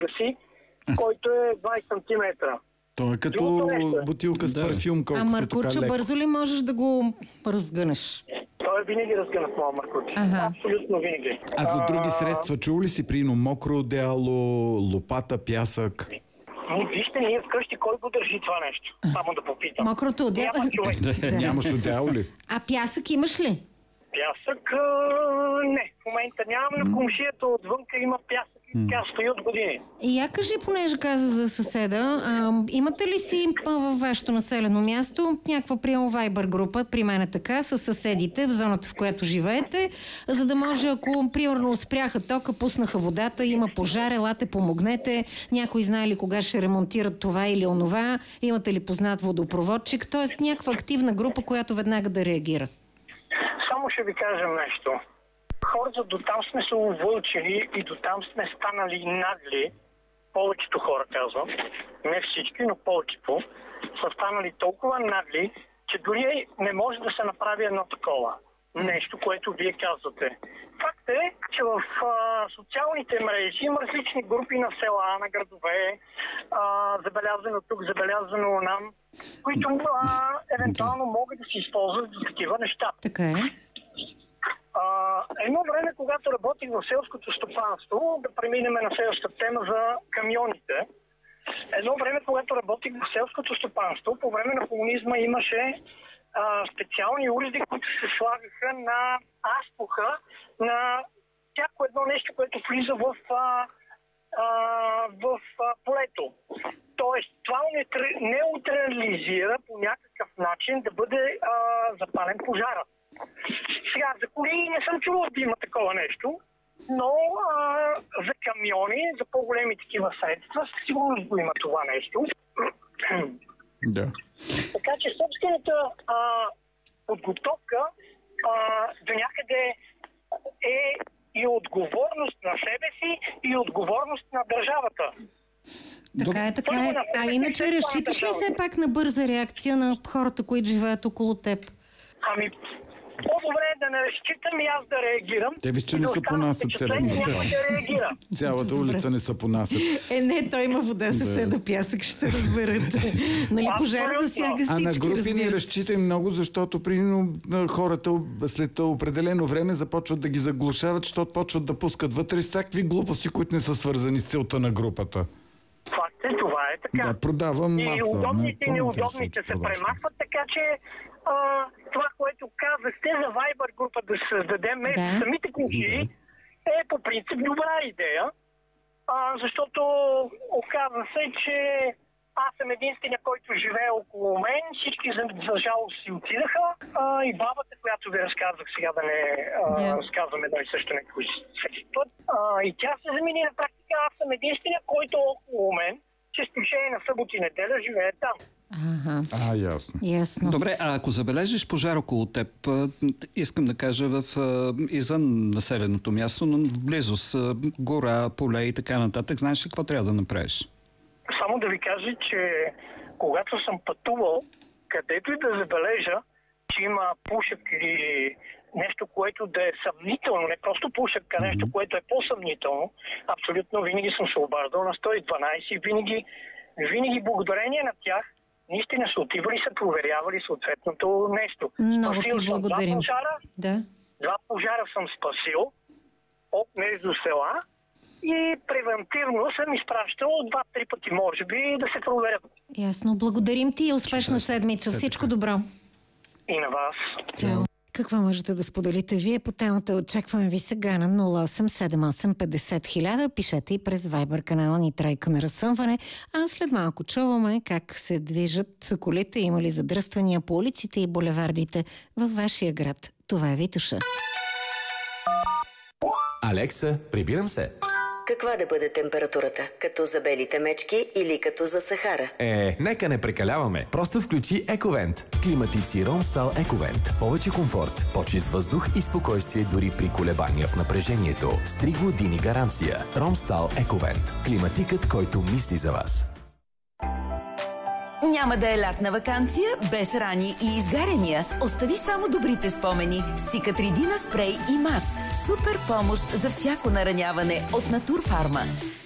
си, който е 20 см. То е като бутилка с парфюм, колкото Маркуча, бързо ли можеш да го разгънеш? Той е винаги разгънат моя маркуч. Абсолютно винаги. А за други средства чул ли си, прино мокро одеяло, лопата, пясък? Вижте, ние вкъщи кой го държи това нещо? Само да попитам. Мокрото одеяло? Нямаш одеяло ли? А пясък имаш ли? Пясък? Не, в момента нямам, но комшията отвънка има пясък и тя стои от години. И я кажи, понеже каза за съседа, имате ли си във вашето населено място някаква приема Viber група, при мен е така, с съседите в зоната, в която живеете, за да може, ако примерно спряха тока, пуснаха водата, има пожар, елате, помогнете, някой знае ли кога ще ремонтират това или онова, имате ли познат водопроводчик, т.е. някаква активна група, която веднага да реагира. Само ще ви кажа нещо. Хората дотам сме се увълчили и дотам сме станали нагли. Повечето хора, казвам. Не всички, но повечето са станали толкова нагли, че дори не може да се направи едно такова нещо, което вие казвате. Факт е, че в социалните мрежи има различни групи на села, на градове, забелязано тук, забелязано нам, които евентуално могат да се използват за такива неща. Така е. Едно време, когато работих в селското стопанство, да преминем на следващата тема за камионите. Едно време, когато работих в селското стопанство, по време на комунизма имаше специални уреди, които се слагаха на азбука на всяко едно нещо, което влиза в полето. Тоест, това неутрализира по някакъв начин да бъде запален пожарът. Сега, за коли не съм чувал да има такова нещо, но за камиони, за по-големи такива средства, сигурно го има това нещо. Да. Така че собствената подготовка до някъде е и отговорност на себе си, и отговорност на държавата. Така е, така е. А иначе разчиташ ли все пак на бърза реакция на хората, които живеят около теб? Ами, по-добре е да не разчитам и аз да реагирам. Те виж, че не са понасят цялата улица не са понасят. Не, той има вода, съседа, пясък, ще се разберат. Нали, пожар засяга всички, а на групи не разчитай много, защото примерно хората след определено време започват да ги заглушават, защото почват да пускат вътре с такви глупости, които не са свързани с целта на групата. Факт е, това е така. Да, продавам маса. И удобните и неудобните се премахват, така че това, което казахте за Viber група да създадем самите комшии, е по принцип добра идея, защото оказва се, че аз съм единствения, който живее около мен, всички за жалост си отидаха и бабата, която ви разказвах сега, да не разказвам едно и също някой всеки път, и тя се замени на практика, аз съм единствения, който около мен, че изключение на събота и неделя живее там. Ясно. Добре, а ако забележиш пожар около теб, искам да кажа извън населеното място, но в близост, гора, поле и така нататък, знаеш ли какво трябва да направиш? Само да ви кажа, че когато съм пътувал, където и да забележа, че има пушек или нещо, което да е съмнително, не просто пушек, а нещо, което е по-съмнително, абсолютно винаги съм се обаждал на 112 и винаги благодарение на тях наистина са отивали и са проверявали съответното нещо. Много ти благодарим. Два пожара съм спасил от между села и превентивно съм изпращал 2-3 пъти, може би, да се проверят. Ясно. Благодарим ти и успешна седмица. Всичко добро. И на вас. Чао. Какво можете да споделите вие по темата? Очакваме ви сега на 0878 50 000. Пишете и през Viber канала ни Тройка на разсъмване. А след малко чуваме как се движат колите, има ли задръствания по улиците и булевардите във вашия град. Това е Витоша. Алекса, прибирам се. Каква да бъде температурата? Като за белите мечки или като за Сахара? Нека не прекаляваме. Просто включи Ековент. Климатици Ромстал Ековент. Повече комфорт, по-чист въздух и спокойствие дори при колебания в напрежението. С 3 години гаранция. Ромстал Ековент. Климатикът, който мисли за вас. Няма да е лятна ваканция без рани и изгаряния. Остави само добрите спомени с Циcatrидина спрей и мас. Супер помощ за всяко нараняване от Натурфарма.